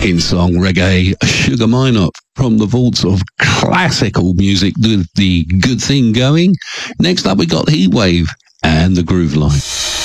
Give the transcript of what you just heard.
cracking song, reggae, Sugar Minott, from the vaults of classical music with the good thing going. Next up, we got Heatwave and the Groove Line.